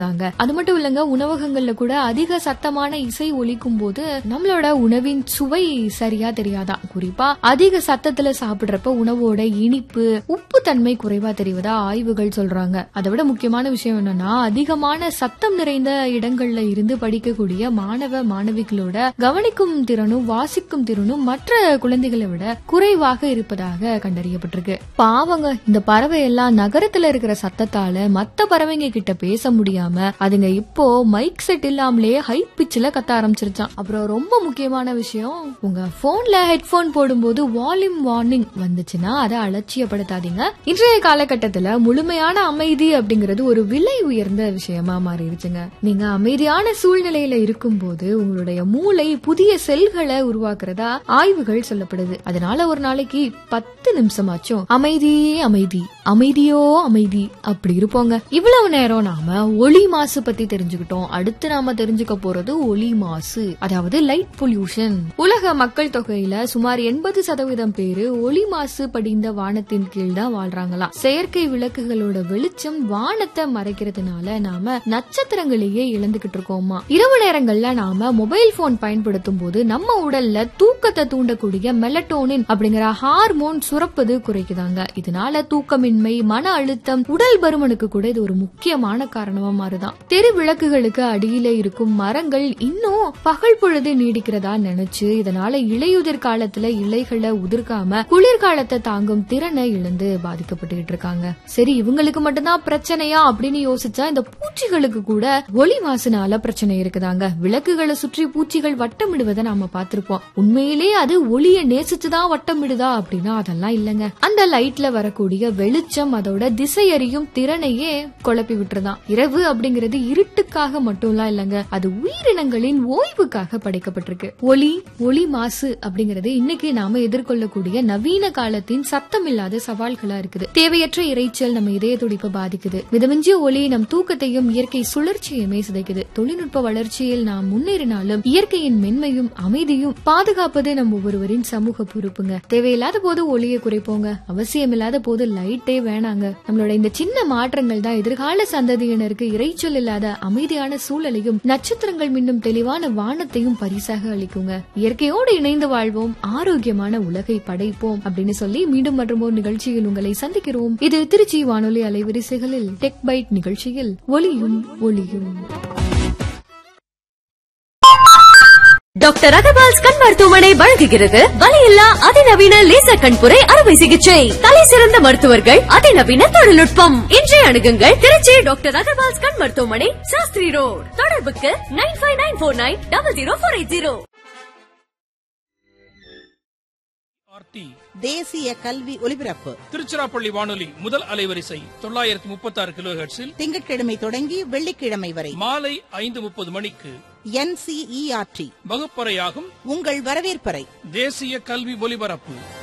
அது மட்டும் இல்லங்க, உணவகங்கள்ல கூட அதிக சத்தமான இசை ஒலிக்கும் போது நம்மளோட உணவின் சுவை சரியா தெரியாதான். குறிப்பா அதிக சத்தத்துல சாப்பிடுறப்ப உணவோட இனிப்பு, உப்பு தன்மை குறைவா தெரிவதா ஆய்வுகள் சொல்றாங்க. அதை விட முக்கியமான விஷயம் என்னன்னா, அதிகமான சத்தம் நிறைந்த இடங்கள்ல இருந்து படிக்கக்கூடிய மாணவ மாணவிகளோட கவனிக்கும் திறனும் வாசிக்கும் திறனும் மற்ற குழந்தைகளை விட குறைவாக இருப்பதாக கண்டறியப்பட்டிருக்கு. பாவங்க, இந்த பறவை எல்லாம் நகரத்துல இருக்கிற சத்தத்தால மத்த பறவைங்க கிட்ட பேச முடியாம அதுங்க இப்போ மைக் செட் இல்லாமலே ஹை பிட்ச்ல கத்த ஆரம்பிச்சிருச்சான். அப்புறம் ரொம்ப முக்கியமான விஷயம், உங்க போன்ல ஹெட்போன் போடும்போது வால்யூம் வார்னிங் வந்துச்சுன்னா அதை அலட்சியப்படுத்தாதீங்க. இன்றைய காலகட்டத்துல முழுமையான அமைதி அப்படிங்கறது ஒரு விலை உயர்ந்த விஷயமா மாறிடுச்சுங்க. நீங்க அமைதியான சூழ்நிலையில இருக்கும் போது உங்களுடைய மூளை புதிய செல்களை உருவாக்குறதா ஆய்வுகள் சொல்லப்படுது. அதனால ஒரு நாளைக்கு 10 நிமிஷமாச்சும் அமைதியே அமைதி, அமைதியோ அமைதி அப்படி இருப்போங்க. இவ்வளவு நேரம் நாம ஒளி மாசு பத்தி தெரிஞ்சுக்கிட்டோம். அடுத்து நாம தெரிஞ்சுக்க போறது ஒளி மாசு, அதாவது லைட் பொல்யூஷன். உலக மக்கள் தொகையில சுமார் 80% பேரு ஒளி மாசு படிந்த வானத்தின் கீழ் தான் வாழ்றாங்களாம். செயற்கை விளக்குகளோட வெளிச்சம் வானத்தை மறைக்கிறதுனால நாம நட்சத்திரங்களையே இழந்துகிட்டு இருக்கோமா. இரவு நேரங்கள்ல நாம மொபைல் போன் பயன்படுத்தும் போது நம்ம உடல்ல தூக்கத்தை தூண்டக்கூடிய மெலட்டோனின் அப்படிங்கிற ஹார்மோன் சுரப்பது குறைக்குதாங்க. இதனால தூக்கமின்மை, மன அழுத்தம், உடல் பருமனுக்கு கூட இது ஒரு முக்கியமான காரணமா மாறுதான். தெரு விளக்குகளுக்கு அடியில இருக்கும் மரங்கள் இன்னும் பகல் பொழுது நீடிக்கிறதா நினைச்சு இதனால இலையுதிர் காலத்துல இலைகளை உதிர்க்காம குளிர்காலத்தை தாங்கும் திறனை இழந்து பாதிக்கப்பட்டு இருக்காங்க. சரி, இவங்களுக்கு மட்டும்தான் பிரச்சனையா அப்படின்னு யோசிச்சா இந்த பூச்சிகளுக்கு கூட ஒளி மாசுனால பிரச்சனை இருக்குதாங்க. விளக்குகளை சுற்றி பூச்சிகள் வட்டமிடுவதை நாம பார்த்திருப்போம். உண்மையிலேயே அது ஒளிய நேசிச்சுதான் வட்டமிடுதா அப்படின்னா அதெல்லாம் இல்லங்க. அந்த லைட்ல வரக்கூடிய வெளிச்சம் அதோட திசையறியும் திறனையே குழப்பி விட்டுருதான். இரவு அப்படிங்கிறது இருட்டுக்காக மட்டும்லாம் இல்லங்க, அது உயிரினங்களின் ஓய்வுக்காக படைக்கப்பட்டிருக்கு. ஒளி மாசு அப்படிங்கிறது இன்னைக்கு நாம எதிர்கொள்ளக்கூடிய நவீன காலத்தின் சத்தமில்லாத சவால்களா இருக்குது. தேவையற்ற இரைச்சல் நம்ம இதய துடிப்பை பாதிக்குது. மிதமிஞ்சிய ஒளி நம் தூக்கத்தையும் இயற்கை சுழற்சியுமே சிதைக்குது. தொழில்நுட்ப வளர்ச்சியில் நாம் முன்னேறினாலும் இயற்கையின் மென்மையும் அமைதியும் பாதுகாப்பது நம் ஒவ்வொருவரின் சமூக பொறுப்புங்க. தேவையில்லாத போது ஒளியை குறைப்போங்க, அவசியமில்லாத போது லைட்டே வேணாங்க. நம்மளோட இந்த சின்ன மாற்றங்கள் தான் எதிர்கால சந்ததியினருக்கு இரைச்சல் இல்லாத அமைதியான சூழலையும் நட்சத்திரங்கள் மின்னும் தெளிவான வானத்தையும் பரிசாக அளிக்குங்க. இயற்கையோடு இணைந்து வாழ்வோம், ஆரோக்கியமான உலகை படைப்போம் அப்படின்னு சொல்லி மீண்டும் மற்றும் ஒரு நிகழ்ச்சியில் உங்களை சந்திக்கிறோம். இது திருச்சி வானொலி அலைவரிசைகளில் டெக் பைட் நிகழ்ச்சியில் ஒளியும் ஒளியும். டாக்டர் அகர்வால்ஸ் கண் மருத்துவமனை வழங்குகிறது வலியில்லா அதிநவீன லேசர் கண்புரை அறுவை சிகிச்சை. தலை சிறந்த மருத்துவர்கள், அதிநவீன தொழில்நுட்பம். இன்றைய அணுகுங்கள் திருச்சி டாக்டர் அகர்வால்ஸ் கண் மருத்துவமனை, சாஸ்திரி ரோடு. தொடர்புக்கு 9594900480. தேசிய கல்வி ஒலிபரப்பு திருச்சிராப்பள்ளி வானொலி முதல் அலைவரிசை 936 கிலோஹெர்ட்ஸில் திங்கட்கிழமை தொடங்கி வெள்ளிக்கிழமை வரை மாலை 5:30 மணிக்கு NCERT வகுப்பறையாகும் உங்கள் வரவேற்பறை தேசிய கல்வி ஒலிபரப்பு.